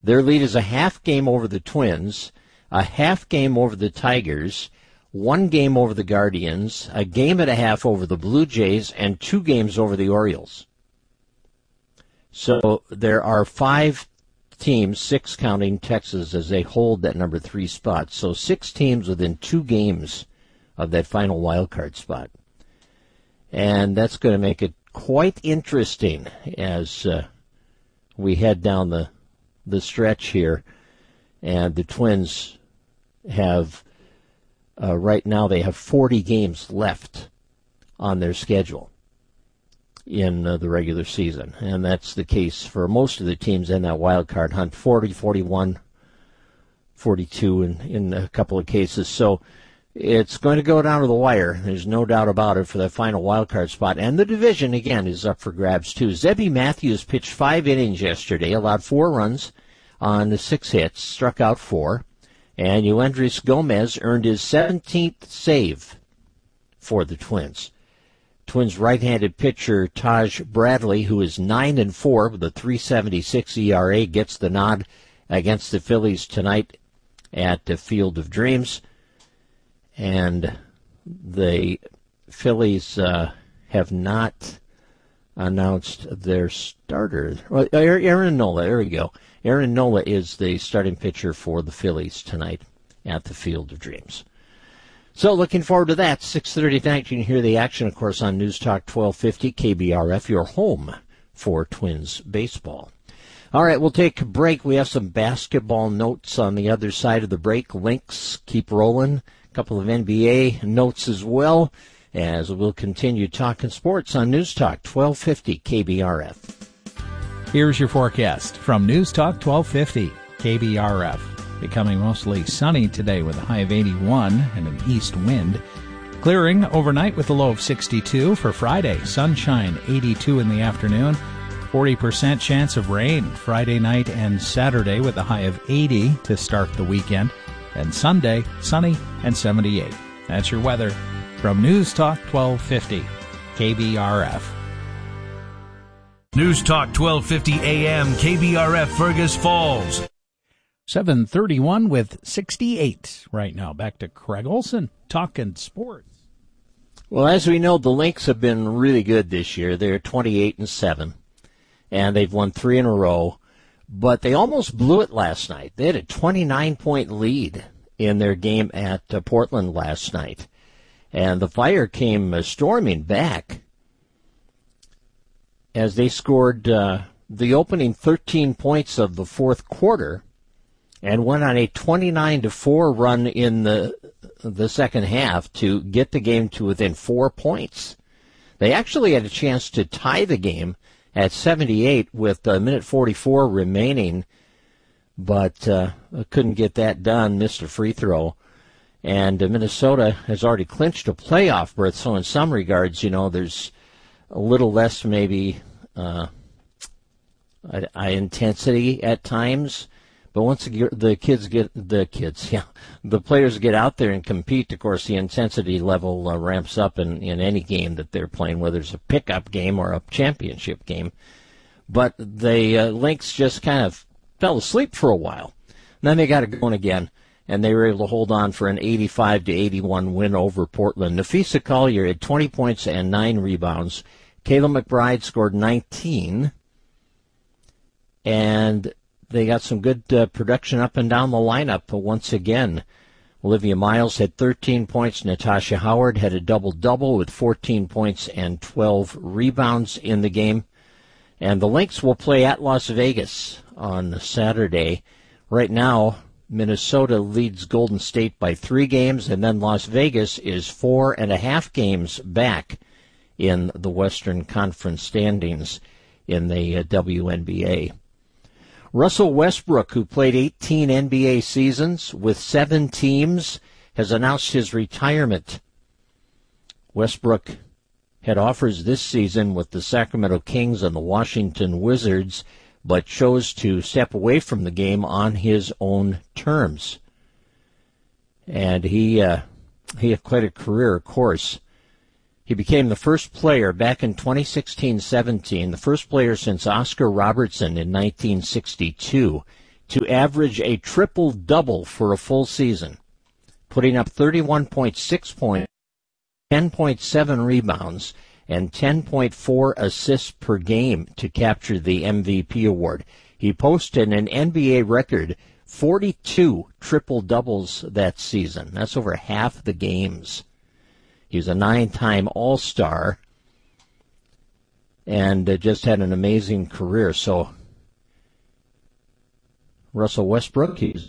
Their lead is a half game over the Twins, a half game over the Tigers, 1 game over the Guardians, a game and a half over the Blue Jays, and 2 games over the Orioles. So there are 5 teams, 6 counting Texas, as they hold that number 3 spot. So 6 teams within 2 games of that final wild card spot. And that's going to make it quite interesting as we head down the stretch here. And the Twins have, right now, they have 40 games left on their schedule in the regular season. And that's the case for most of the teams in that wild card hunt, 40, 41, 42 in a couple of cases. So it's going to go down to the wire. There's no doubt about it for the final wild card spot. And the division, again, is up for grabs, too. Zebby Matthews pitched 5 innings yesterday, allowed 4 runs on 6 hits, struck out 4. And Yoendrys Gomez earned his 17th save for the Twins. Twins right-handed pitcher Taj Bradley, who is 9-4 with a 3.76 ERA, gets the nod against the Phillies tonight at the Field of Dreams. And the Phillies have not announced their starter. Aaron Nola, there we go. Aaron Nola is the starting pitcher for the Phillies tonight at the Field of Dreams. So looking forward to that. 6:30 tonight. You can hear the action, of course, on News Talk 1250 KBRF, your home for Twins baseball. All right, we'll take a break. We have some basketball notes on the other side of the break. Links keep rolling. A couple of NBA notes as well, as we'll continue talking sports on News Talk 1250 KBRF. Here's your forecast from News Talk 1250 KBRF. Becoming mostly sunny today with a high of 81 and an east wind. Clearing overnight with a low of 62 for Friday. Sunshine 82 in the afternoon. 40% chance of rain Friday night and Saturday with a high of 80 to start the weekend. And Sunday, sunny and 78. That's your weather from News Talk 1250 KBRF. News Talk 1250 AM KBRF Fergus Falls. 7:31 with 68 right now. Back to Craig Olson talking sports. Well, as we know, the Lynx have been really good this year. They're 28-7, and they've won 3 in a row. But they almost blew it last night. They had a 29-point lead in their game at Portland last night, and the Fire came storming back as they scored the opening 13 points of the fourth quarter and went on a 29-4 run in the second half to get the game to within 4 points. They actually had a chance to tie the game at 78 with a minute 44 remaining, but couldn't get that done, missed a free throw. And Minnesota has already clinched a playoff berth, so in some regards, there's a little less maybe intensity at times. But once the players get out there and compete, of course, the intensity level ramps up in any game that they're playing, whether it's a pickup game or a championship game. But the Lynx just kind of fell asleep for a while. And then they got it going again, and they were able to hold on for an 85-81 win over Portland. Nafisa Collier had 20 points and 9 rebounds. Kayla McBride scored 19, and they got some good production up and down the lineup once again. Olivia Miles had 13 points. Natasha Howard had a double-double with 14 points and 12 rebounds in the game. And the Lynx will play at Las Vegas on Saturday. Right now, Minnesota leads Golden State by 3 games, and then Las Vegas is 4.5 games back in the Western Conference standings in the WNBA. Russell Westbrook, who played 18 NBA seasons with 7 teams, has announced his retirement. Westbrook had offers this season with the Sacramento Kings and the Washington Wizards, but chose to step away from the game on his own terms. And he had quite a career, of course. He became the first player back in 2016-17, the first player since Oscar Robertson in 1962 to average a triple-double for a full season, putting up 31.6 points, 10.7 rebounds, and 10.4 assists per game to capture the MVP award. He posted an NBA record 42 triple-doubles that season. That's over half the games. He was a 9-time All-Star and just had an amazing career. So Russell Westbrook, he's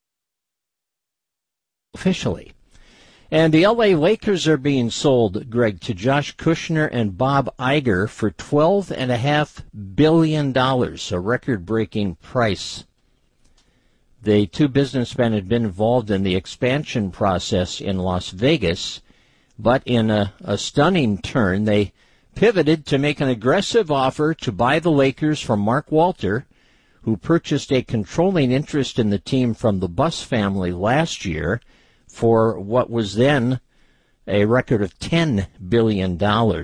officially. And the LA Lakers are being sold, Greg, to Josh Kushner and Bob Iger for $12.5 billion, a record-breaking price. The two businessmen had been involved in the expansion process in Las Vegas, but in a stunning turn, they pivoted to make an aggressive offer to buy the Lakers from Mark Walter, who purchased a controlling interest in the team from the Buss family last year for what was then a record of $10 billion.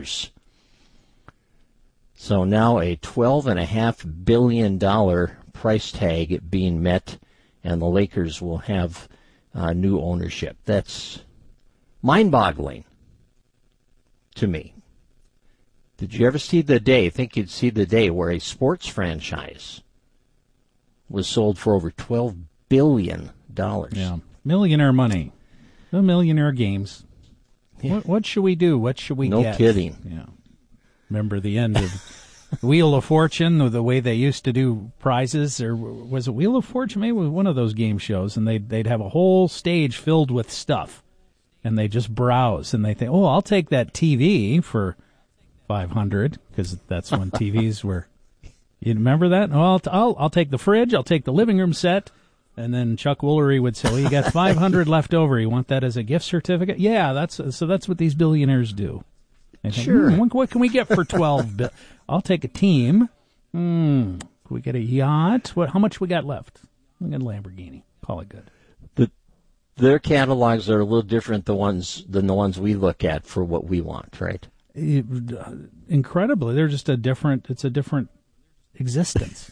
So now a $12.5 billion price tag being met, and the Lakers will have new ownership. That's mind-boggling to me. Did you ever see the day, think you'd see the day, where a sports franchise was sold for over $12 billion? Yeah, millionaire money. The millionaire games. Yeah. What should we do? What should we get? No kidding. Yeah. Remember the end of Wheel of Fortune, or the way they used to do prizes, or was it Wheel of Fortune? Maybe it was one of those game shows, and they'd have a whole stage filled with stuff, and they just browse, and they think, oh, I'll take that TV for $500, because that's when TVs were. You remember that? Oh, I'll take the fridge. I'll take the living room set. And then Chuck Woolery would say, well, you got $500 left over. You want that as a gift certificate? Yeah, that's what these billionaires do. They think, sure. What can we get for $12? I'll take a team. Can we get a yacht? How much we got left? We got a Lamborghini. Call it good. Their catalogs are a little different than the ones we look at for what we want, right? Incredibly, they're just it's a different existence.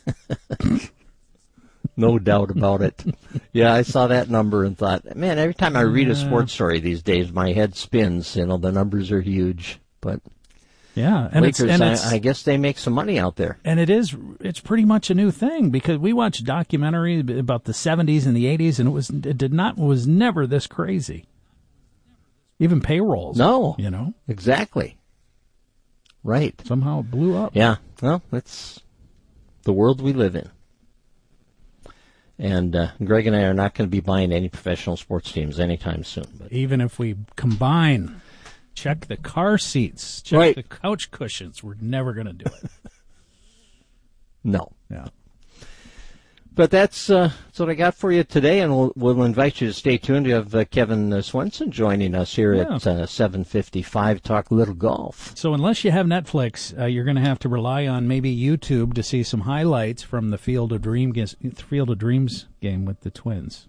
No doubt about it. Yeah, I saw that number and thought, man, every time I read a sports story these days, my head spins. The numbers are huge. But yeah, and Lakers, I guess they make some money out there. And it's pretty much a new thing, because we watched documentaries about the 70s and the 80s, and was never this crazy. Even payrolls. No. Exactly. Right. Somehow it blew up. Yeah. Well, that's the world we live in. And Greg and I are not going to be buying any professional sports teams anytime soon. But even if we combine, check the car seats, check the couch cushions, we're never going to do it. No. Yeah. But that's what I got for you today, and we'll invite you to stay tuned. We have Kevin Swenson joining us here at 7:55, talk little golf. So unless you have Netflix, you're going to have to rely on maybe YouTube to see some highlights from the Field of Dreams game with the Twins.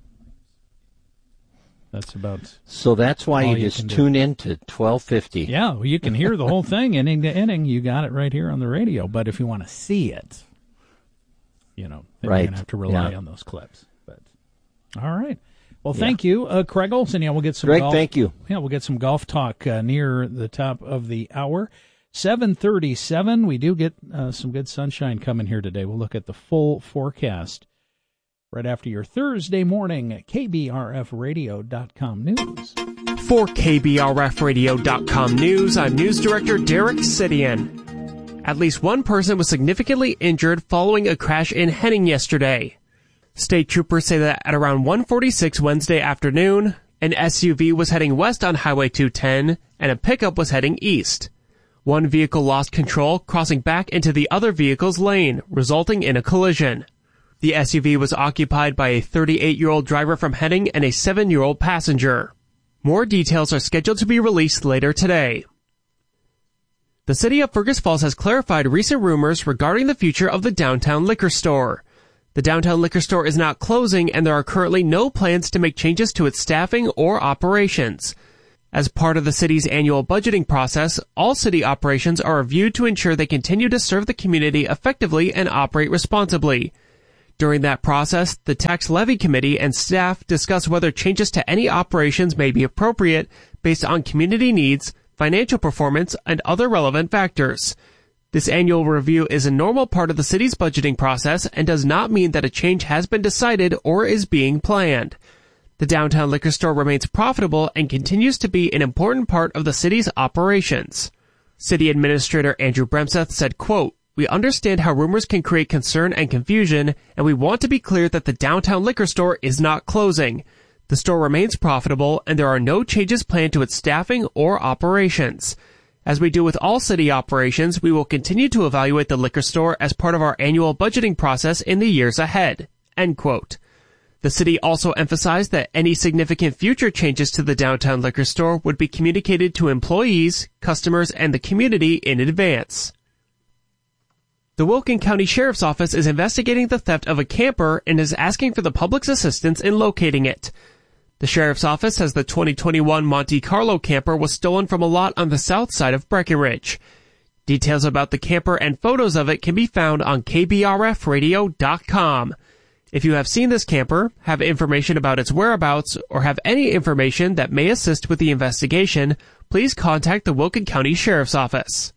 That's about. So that's why you just tune in to 1250. Yeah, well, you can hear the whole thing inning to inning. You got it right here on the radio. But if you want to see it, you're going to have to rely on those clips. But all right. Well, thank you, Craig Olson. Yeah, we'll get some golf. Thank you. Yeah, we'll get some golf talk near the top of the hour. 7:37. We do get some good sunshine coming here today. We'll look at the full forecast right after your Thursday morning KBRFradio.com news. For KBRFradio.com news, I'm News Director Derek Sidian. At least one person was significantly injured following a crash in Henning yesterday. State troopers say that at around 1:46 Wednesday afternoon, an SUV was heading west on Highway 210 and a pickup was heading east. One vehicle lost control, crossing back into the other vehicle's lane, resulting in a collision. The SUV was occupied by a 38-year-old driver from Henning and a 7-year-old passenger. More details are scheduled to be released later today. The city of Fergus Falls has clarified recent rumors regarding the future of the downtown liquor store. The downtown liquor store is not closing, and there are currently no plans to make changes to its staffing or operations. As part of the city's annual budgeting process, all city operations are reviewed to ensure they continue to serve the community effectively and operate responsibly. During that process, the Tax Levy Committee and staff discuss whether changes to any operations may be appropriate based on community needs, financial performance, and other relevant factors. This annual review is a normal part of the city's budgeting process and does not mean that a change has been decided or is being planned. The downtown liquor store remains profitable and continues to be an important part of the city's operations. City Administrator Andrew Bremseth said, quote, "We understand how rumors can create concern and confusion, and we want to be clear that the downtown liquor store is not closing. The store remains profitable, and there are no changes planned to its staffing or operations. As we do with all city operations, we will continue to evaluate the liquor store as part of our annual budgeting process in the years ahead." End quote. The city also emphasized that any significant future changes to the downtown liquor store would be communicated to employees, customers, and the community in advance. The Wilkin County Sheriff's Office is investigating the theft of a camper and is asking for the public's assistance in locating it. The Sheriff's Office says the 2021 Monte Carlo camper was stolen from a lot on the south side of Breckenridge. Details about the camper and photos of it can be found on KBRFradio.com. If you have seen this camper, have information about its whereabouts, or have any information that may assist with the investigation, please contact the Wilkin County Sheriff's Office.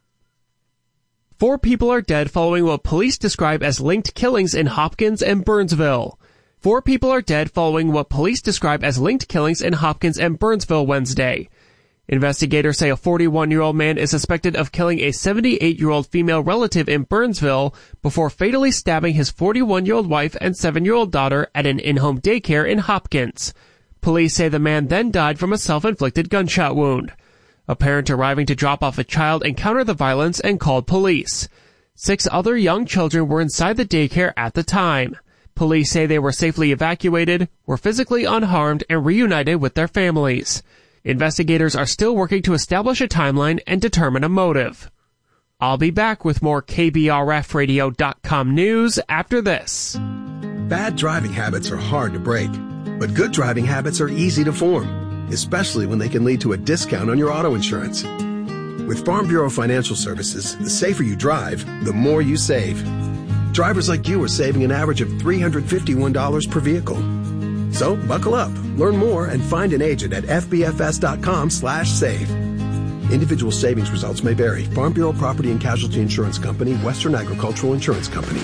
4 people are dead following what police describe as linked killings in Hopkins and Burnsville. 4 people are dead following what police describe as linked killings in Hopkins and Burnsville Wednesday. Investigators say a 41-year-old man is suspected of killing a 78-year-old female relative in Burnsville before fatally stabbing his 41-year-old wife and 7-year-old daughter at an in-home daycare in Hopkins. Police say the man then died from a self-inflicted gunshot wound. A parent arriving to drop off a child encountered the violence and called police. 6 other young children were inside the daycare at the time. Police say they were safely evacuated, were physically unharmed, and reunited with their families. Investigators are still working to establish a timeline and determine a motive. I'll be back with more KBRFradio.com news after this. Bad driving habits are hard to break, but good driving habits are easy to form, especially when they can lead to a discount on your auto insurance. With Farm Bureau Financial Services, the safer you drive, the more you save. Drivers like you are saving an average of $351 per vehicle. So buckle up, learn more, and find an agent at fbfs.com/save. Individual savings results may vary. Farm Bureau Property and Casualty Insurance Company, Western Agricultural Insurance Company.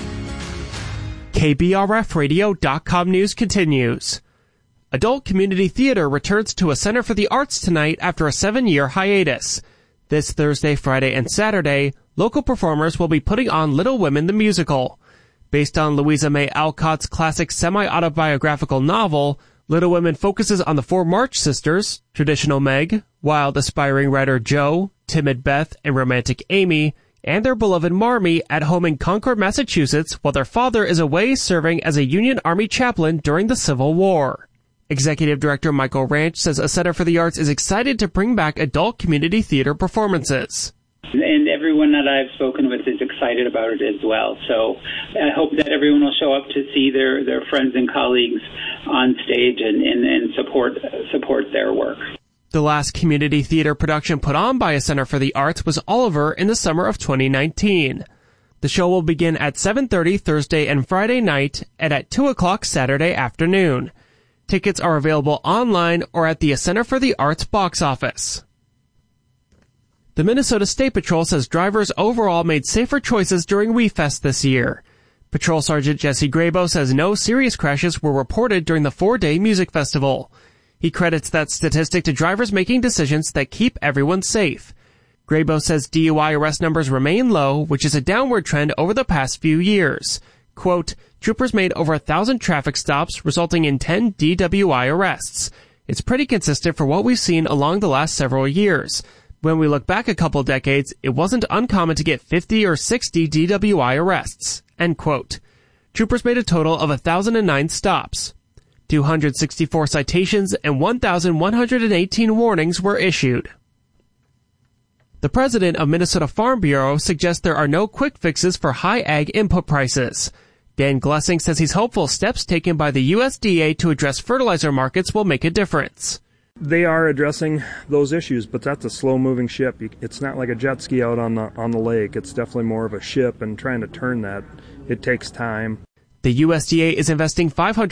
KBRFradio.com news continues. Adult Community Theater returns to a Center for the Arts tonight after a 7-year hiatus. This Thursday, Friday, and Saturday, local performers will be putting on Little Women the Musical. Based on Louisa May Alcott's classic semi-autobiographical novel, Little Women focuses on the 4 March sisters, traditional Meg, wild aspiring writer Jo, timid Beth, and romantic Amy, and their beloved Marmee at home in Concord, Massachusetts, while their father is away serving as a Union Army chaplain during the Civil War. Executive Director Michael Ranch says a Center for the Arts is excited to bring back adult community theater performances. And everyone that I've spoken with is excited about it as well. So I hope that everyone will show up to see their friends and colleagues on stage and support their work. The last community theater production put on by a Center for the Arts was Oliver in the summer of 2019. The show will begin at 7:30 Thursday and Friday night and at 2 o'clock Saturday afternoon. Tickets are available online or at the Center for the Arts box office. The Minnesota State Patrol says drivers overall made safer choices during WeFest this year. Patrol Sergeant Jesse Grabo says no serious crashes were reported during the 4-day music festival. He credits that statistic to drivers making decisions that keep everyone safe. Grabo says DUI arrest numbers remain low, which is a downward trend over the past few years. Quote, troopers made over 1,000 traffic stops, resulting in 10 DWI arrests. It's pretty consistent for what we've seen along the last several years. When we look back a couple decades, it wasn't uncommon to get 50 or 60 DWI arrests. End quote. Troopers made a total of 1,009 stops. 264 citations and 1,118 warnings were issued. The president of Minnesota Farm Bureau suggests there are no quick fixes for high ag input prices. Dan Glessing says he's hopeful steps taken by the USDA to address fertilizer markets will make a difference. They are addressing those issues, but that's a slow-moving ship. It's not like a jet ski out on the lake. It's definitely more of a ship, and trying to turn that, it takes time. The USDA is investing $500